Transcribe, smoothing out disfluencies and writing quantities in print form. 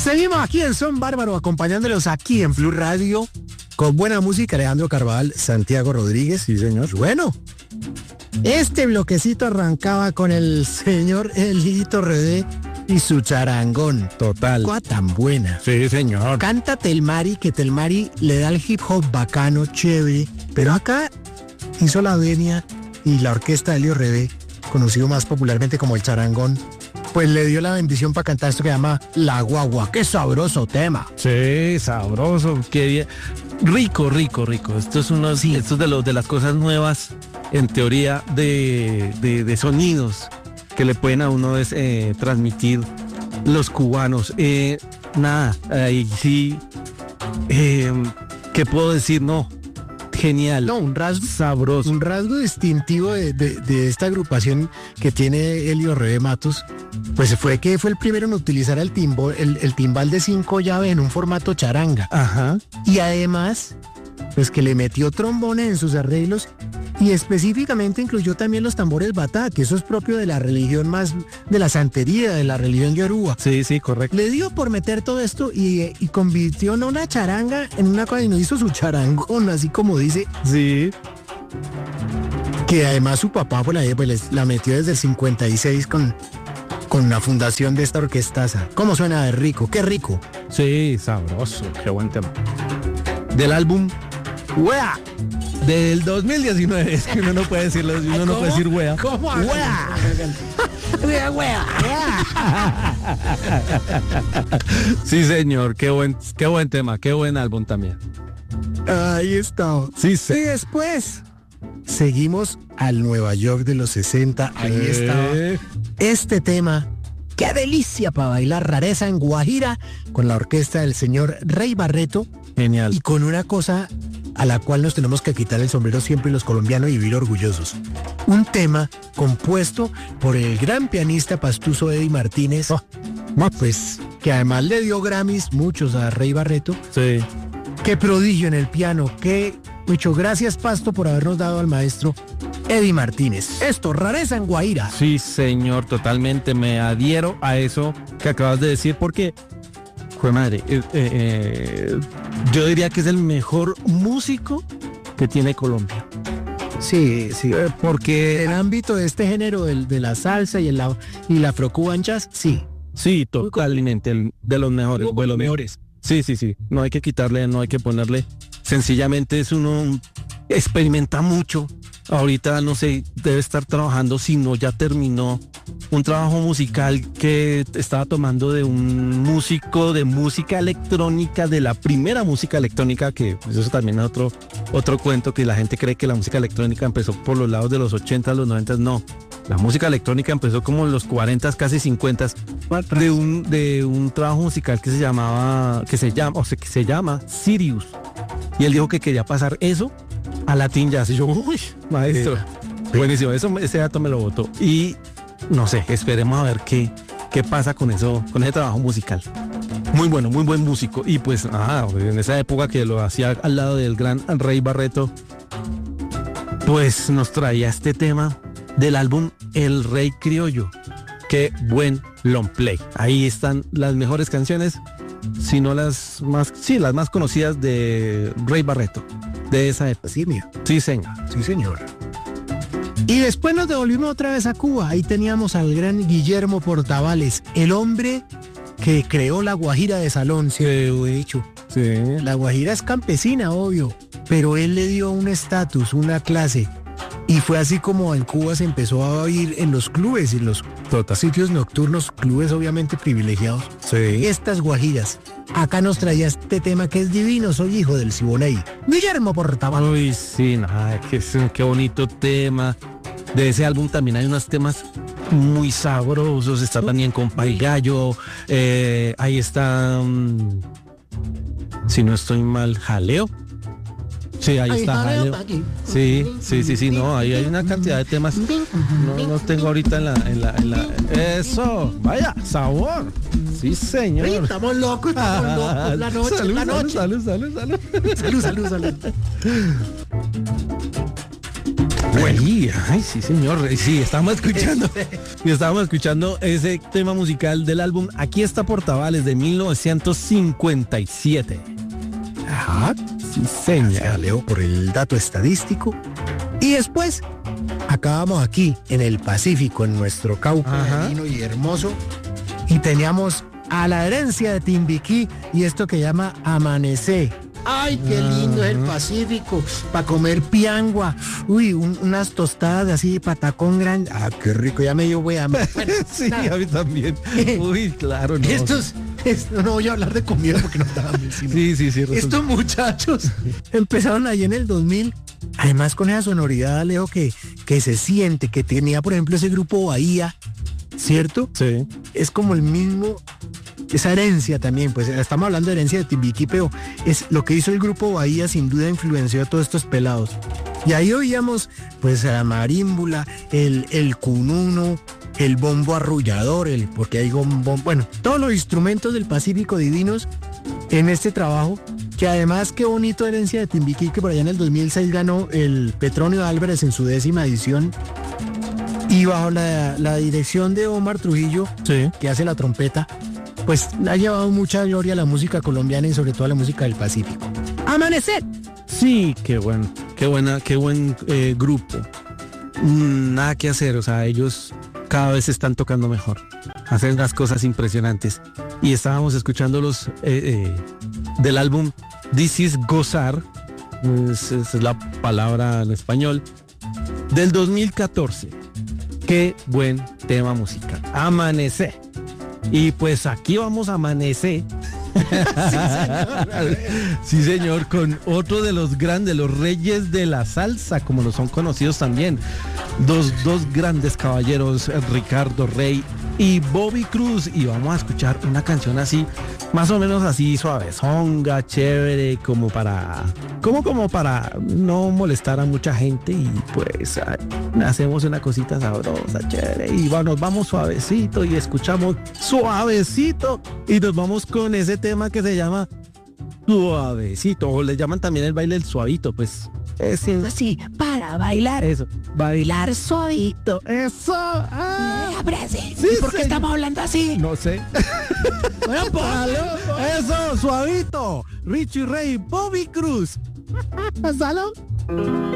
Seguimos aquí en Son Bárbaro, acompañándolos aquí en Blue Radio, con buena música. Alejandro Carvajal, Santiago Rodríguez, sí señor. Bueno, este bloquecito arrancaba con el señor Elito Redé y su charangón. Total. Cosa tan buena. Sí, señor. Canta Telmari, que Telmari le da el hip hop bacano, chévere, pero acá hizo la venia y la orquesta de Elio Redé, conocido más popularmente como el charangón, pues le dio la bendición para cantar esto que llama La Guagua. ¡Qué sabroso tema! Sí, sabroso, qué bien. Rico, rico, rico. Esto es uno, sí, esto es de las cosas nuevas, en teoría, de sonidos que le pueden a uno transmitir los cubanos. Nada, ahí sí, ¿qué puedo decir? No, genial. No, un rasgo sabroso. Un rasgo distintivo de esta agrupación que tiene Elio Redé Matos, pues fue que fue el primero en utilizar el timbal de 5 llaves en un formato charanga. Ajá. Y además, pues que le metió trombones en sus arreglos y específicamente incluyó también los tambores batá, que eso es propio de la religión más, de la santería, de la religión yoruba. Sí, sí, correcto. Le dio por meter todo esto y convirtió en una charanga en una cosa y nos hizo su charangón, así como dice. Sí. Que además su papá pues la metió desde el 56 con la fundación de esta orquestaza. ¿Cómo suena de rico? ¡Qué rico! Sí, sabroso, qué buen tema. Del álbum Wea, del 2019, es que uno no puede decirlo, uno no puede decir wea. ¿Cómo? Wea. Wea. Sí, señor, qué buen tema, qué buen álbum también. Ahí está. Sí, sí. Y después seguimos al Nueva York de los 60. Ahí estaba este tema. ¡Qué delicia para bailar! Rareza en Guajira, con la orquesta del señor Rey Barreto. Genial. Y con una cosa a la cual nos tenemos que quitar el sombrero siempre los colombianos y vivir orgullosos. Un tema compuesto por el gran pianista pastuso Eddie Martínez, pues que además le dio Grammys, muchos a Rey Barreto. Sí. ¡Qué prodigio en el piano! Mucho gracias, Pasto, por habernos dado al maestro Eddie Martínez. Esto, Rareza en Guajira. Sí, señor, totalmente me adhiero a eso que acabas de decir porque, jue madre, yo diría que es el mejor músico que tiene Colombia. Sí, sí. Porque en el ámbito de este género de la salsa y la afro-cuban jazz, sí. Sí, totalmente, de los mejores. De los mejores. Sí. No hay que quitarle, no hay que ponerle. Sencillamente es uno experimenta mucho. Ahorita, no sé, debe estar trabajando, si no ya terminó un trabajo musical que estaba tomando de un músico de música electrónica, de la primera música electrónica, que pues eso también es otro cuento, que la gente cree que la música electrónica empezó por los lados de los 80, los 90, no. La música electrónica empezó como en los 40, casi 50, de un trabajo musical que se llama Sirius. Y él dijo que quería pasar eso a Latin Jazz. Y yo, uy, maestro, buenísimo, ese dato me lo botó. Y no sé, esperemos a ver qué pasa con eso, con ese trabajo musical. Muy bueno, muy buen músico. Y pues, en esa época que lo hacía al lado del gran Rey Barreto, pues nos traía este tema del álbum El Rey Criollo. Qué buen long play. Ahí están las mejores canciones, si no las más conocidas de Rey Barreto, de esa época. Sí, mía. Sí, señor. Sí, señor. Y después nos devolvimos otra vez a Cuba. Ahí teníamos al gran Guillermo Portavales, el hombre que creó la Guajira de salón, se lo he dicho. Sí. La Guajira es campesina, obvio, pero él le dio un estatus, una clase. Y fue así como en Cuba se empezó a oír en los clubes, en los sitios nocturnos, clubes obviamente privilegiados. Sí. Estas guajiras. Acá nos traía este tema que es divino, soy hijo del Siboney. Guillermo Portavales. Uy, sí, qué bonito tema. De ese álbum también hay unos temas muy sabrosos. Está también con Pai Gallo. Ahí está, si no estoy mal, Jaleo. Sí, ahí está Jaleo. Sí, no, ahí hay una cantidad de temas. No tengo ahorita en la. Eso, vaya, sabor. Sí, señor. Estamos locos. La noche, salud, la noche. Salud. Salud. Ahí, ay, sí, señor. Sí, estábamos escuchando ese tema musical del álbum Aquí está Portavales de 1957. Ajá. Sí, señor. Leo por el dato estadístico. Y después acabamos aquí, en el Pacífico, en nuestro Cauca divino y hermoso. Y teníamos a la herencia de Timbiquí y esto que llama Amanecer. ¡Ay, qué lindo es el Pacífico! Para comer piangua. Uy, unas tostadas así, patacón grande. ¡Ah, qué rico! Ya me dio hambre. Bueno, sí, nada. A mí también. Uy, claro, no. No voy a hablar de comida porque no estaba bien. Sí. Estos muchachos empezaron ahí en el 2000. Además con esa sonoridad, Leo, que se siente, que tenía, por ejemplo, ese grupo Bahía, ¿cierto? Sí. Es como el mismo... Esa herencia también, pues estamos hablando de herencia de Timbiquí, pero es lo que hizo el grupo Bahía, sin duda influenció a todos estos pelados. Y ahí oíamos pues a la marímbula, el cununo, el bombo arrullador, porque hay bombo, bueno, todos los instrumentos del Pacífico divinos en este trabajo, que además qué bonito herencia de Timbiquí, que por allá en el 2006 ganó el Petronio Álvarez en su 10ª edición. Y bajo la dirección de Omar Trujillo, sí, que hace la trompeta, pues ha llevado mucha gloria a la música colombiana y sobre todo a la música del Pacífico. ¡Amanecer! Sí, qué bueno, qué buen grupo. Nada que hacer, o sea, ellos cada vez están tocando mejor, hacen unas cosas impresionantes. Y estábamos escuchándolos del álbum This Is Gozar, esa es la palabra en español, del 2014. Qué buen tema musical. Amanecer. Y pues aquí vamos a amanecer. Sí, señor, con otro de los grandes, los reyes de la salsa, como lo son conocidos también. Dos grandes caballeros, Ricardo Rey y Bobby Cruz. Y vamos a escuchar una canción así, más o menos así, suavezonga, chévere, como para no molestar a mucha gente. Y pues hacemos una cosita sabrosa, chévere. Y nos vamos suavecito y escuchamos suavecito. Y nos vamos con ese tema que se llama Suavecito. O le llaman también el baile del suavito, pues. Es así, para bailar. Eso. Bailar suavito. Eso. Sí, ¿por qué estamos hablando así? No sé. Bueno, eso, suavito. Richie Ray, Bobby Cruz. ¿Salud?